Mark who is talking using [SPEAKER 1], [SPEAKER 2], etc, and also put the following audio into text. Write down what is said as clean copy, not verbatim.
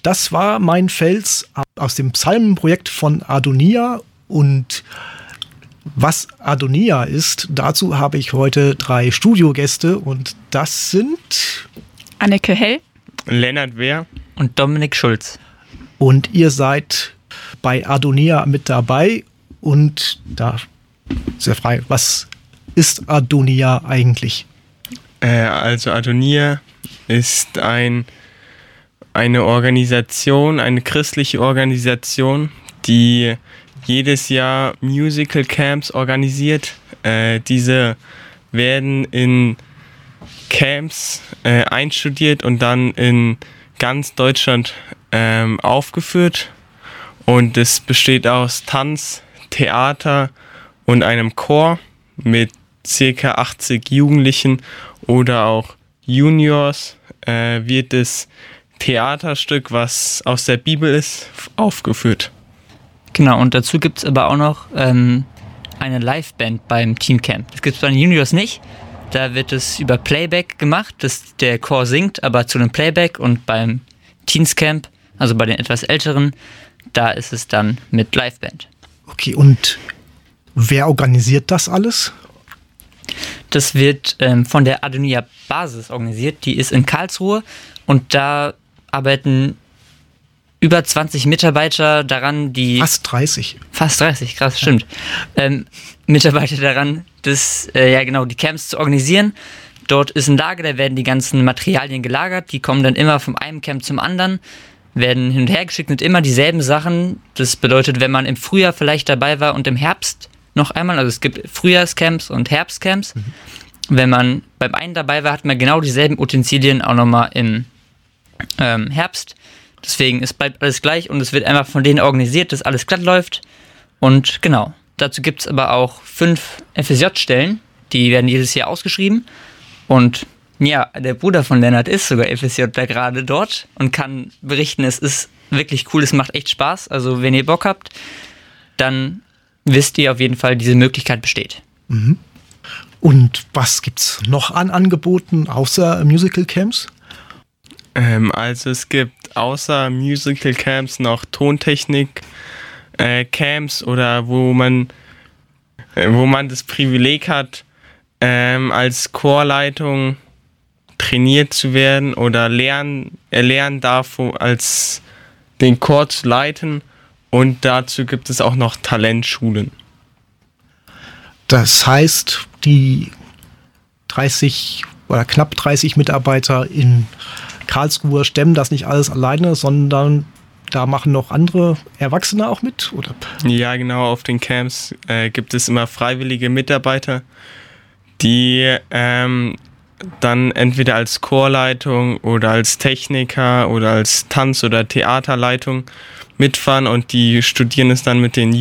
[SPEAKER 1] Das war mein Fels aus dem Psalmenprojekt von Adonia. Und was Adonia ist, dazu habe ich heute 3 Studiogäste. Und das sind
[SPEAKER 2] Anneke Hell,
[SPEAKER 3] Lennart Wehr
[SPEAKER 4] und Dominik Schulz.
[SPEAKER 1] Und ihr seid bei Adonia mit dabei. Und da sehr frei, was ist Adonia eigentlich?
[SPEAKER 3] Also Adonia ist eine Organisation, eine christliche Organisation, die jedes Jahr Musical Camps organisiert. Diese werden in Camps einstudiert und dann in ganz Deutschland aufgeführt. Und es besteht aus Tanz, Theater und einem Chor mit ca. 80 Jugendlichen oder auch Juniors. Wird das Theaterstück, was aus der Bibel ist, aufgeführt.
[SPEAKER 4] Genau, und dazu gibt es aber auch noch eine Liveband beim Teencamp. Das gibt es bei den Juniors nicht. Da wird es über Playback gemacht, dass der Chor singt, aber zu einem Playback. Und beim Teenscamp, also bei den etwas Älteren, da ist es dann mit Liveband.
[SPEAKER 1] Okay, und wer organisiert das alles?
[SPEAKER 4] Das wird von der Adonia Basis organisiert. Die ist in Karlsruhe und da arbeiten über 20 Mitarbeiter daran, die...
[SPEAKER 1] Fast 30,
[SPEAKER 4] krass, stimmt. Mitarbeiter daran, die Camps zu organisieren. Dort ist ein Lager, da werden die ganzen Materialien gelagert. Die kommen dann immer von einem Camp zum anderen, werden hin und her geschickt mit immer dieselben Sachen. Das bedeutet, wenn man im Frühjahr vielleicht dabei war und im Herbst noch einmal, also es gibt Frühjahrscamps und Herbstcamps. Wenn man beim einen dabei war, hat man genau dieselben Utensilien auch nochmal im Herbst. Deswegen, es bleibt alles gleich und es wird einfach von denen organisiert, dass alles glatt läuft. Und genau, dazu gibt es aber auch 5 FSJ-Stellen, die werden jedes Jahr ausgeschrieben. Und ja, der Bruder von Lennart ist sogar FSJ da gerade dort und kann berichten, es ist wirklich cool, es macht echt Spaß. Also wenn ihr Bock habt, dann wisst ihr auf jeden Fall, diese Möglichkeit besteht.
[SPEAKER 1] Mhm. Und was gibt's noch an Angeboten außer Musical Camps?
[SPEAKER 3] Also es gibt außer Musical Camps noch Tontechnik Camps oder wo man das Privileg hat, als Chorleitung trainiert zu werden oder erlernen darf, als den Chor zu leiten. Und dazu gibt es auch noch Talentschulen.
[SPEAKER 1] Das heißt, die 30 oder knapp 30 Mitarbeiter in Karlsruhe stemmen das nicht alles alleine, sondern da machen noch andere Erwachsene auch mit, oder?
[SPEAKER 3] Ja, genau. Auf den Camps gibt es immer freiwillige Mitarbeiter, die dann entweder als Chorleitung oder als Techniker oder als Tanz- oder Theaterleitung mitfahren und die studieren es dann mit den